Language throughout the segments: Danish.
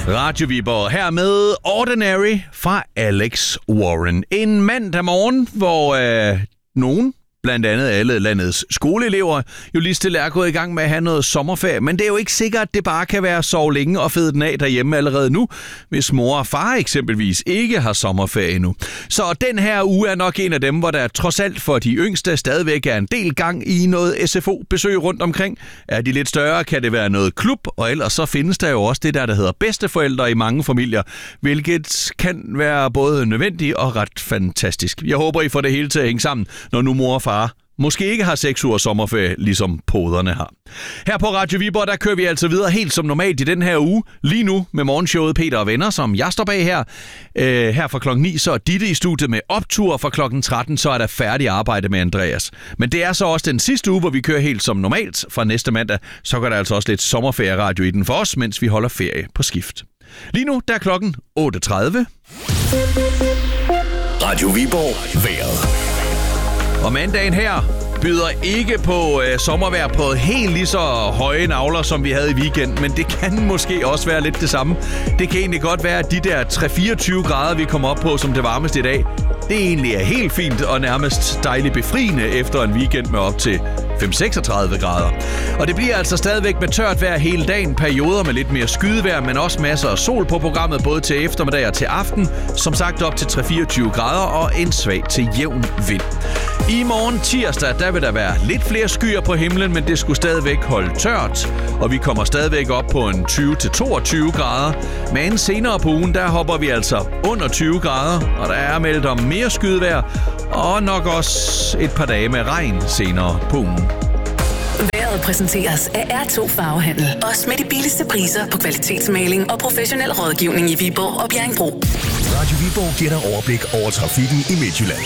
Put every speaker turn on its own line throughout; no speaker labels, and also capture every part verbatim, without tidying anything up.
Radio Viborg her med Ordinary fra Alex Warren. En mandag morgen, hvor øh, nogen, blandt andet alle landets skoleelever, jo lige stille er gået i gang med at have noget sommerferie. Men det er jo ikke sikkert, at det bare kan være sove længe og fede den af derhjemme allerede nu, hvis mor og far eksempelvis ikke har sommerferie endnu. Så den her uge er nok en af dem, hvor der trods alt for de yngste stadigvæk er en del gang i noget S F O-besøg rundt omkring. Er de lidt større, kan det være noget klub, og ellers så findes der jo også det der, der hedder bedsteforældre i mange familier, hvilket kan være både nødvendigt og ret fantastisk. Jeg håber, I får det hele til at hænge sammen, når nu mor og far måske ikke har seks uger sommerferie, ligesom poderne har. Her på Radio Viborg, der kører vi altså videre helt som normalt i den her uge. Lige nu med morgenshowet Peter og Venner, som jeg står bag her. Øh, her fra klokken ni, så er Ditte i studiet med optur. Fra klokken tretten, så er der færdig arbejde med Andreas. Men det er så også den sidste uge, hvor vi kører helt som normalt. Fra næste mandag, så går der altså også lidt sommerferie-radio i den for os, mens vi holder ferie på skift. Lige nu, der er klokken otte tredive.
Radio Viborg vejret.
Og mandagen her byder ikke på øh, sommervejr på helt lige så høje navler, som vi havde i weekend, men det kan måske også være lidt det samme. Det kan egentlig godt være, at de der tre til fireogtyve grader, vi kommer op på som det varmeste i dag, det egentlig er helt fint og nærmest dejligt befriende efter en weekend med op til fem til seksogtredive grader. Og det bliver altså stadigvæk med tørt vejr hele dagen, perioder med lidt mere skydevejr, men også masser af sol på programmet, både til eftermiddag og til aften. Som sagt op til tre til fireogtyve grader og en svag til jævn vind. I morgen tirsdag, der vil der være lidt flere skyer på himlen, men det skulle stadigvæk holde tørt, og vi kommer stadigvæk op på en tyve til toogtyve grader. Men senere på ugen, der hopper vi altså under tyve grader, og der er meldt om mere skydevejr, og nok også et par dage med regn senere på ugen.
Vejret præsenteres af R to Farvehandel. Også med de billigste priser på kvalitetsmaling og professionel rådgivning i Viborg og Bjerringbro.
Radio Viborg giver dig overblik over trafikken i Midtjylland.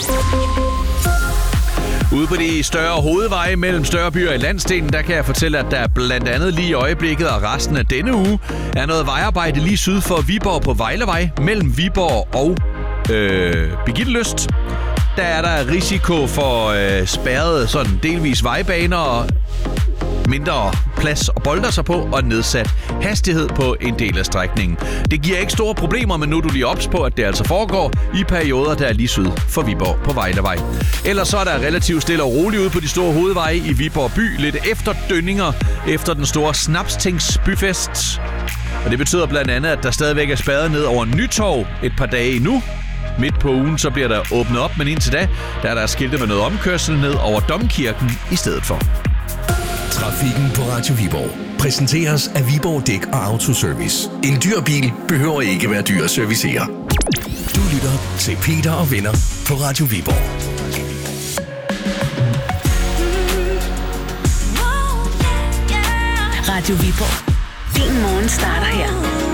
Ude på de større hovedveje mellem større byer i landsdelen, der kan jeg fortælle, at der blandt andet lige i øjeblikket og resten af denne uge er noget vejarbejde lige syd for Viborg på Vejlevej mellem Viborg og øh, Birgittelyst. Der er der risiko for øh, spærrede sådan delvis vejbaner og mindre plads at bolde sig på og nedsat hastighed på en del af strækningen. Det giver ikke store problemer, men nu er du lige ops på, at det altså foregår i perioder, der er lige syd for Viborg på Vejlevej. Ellers så er der relativt stille og roligt ude på de store hovedveje i Viborg by, lidt efter dønninger efter den store Snapstingsbyfest. Og det betyder blandt andet, at der stadigvæk er spærret ned over Nytorv et par dage endnu. Midt på ugen så bliver der åbnet op, men indtil da, der er der skilte med noget omkørsel ned over Domkirken i stedet for.
Trafikken på Radio Viborg præsenteres af Viborg Dæk og Autoservice. En dyr bil behøver ikke være dyr at servicere. Du lytter til Peter og Venner på Radio Viborg.
Radio Viborg. Din morgen starter her.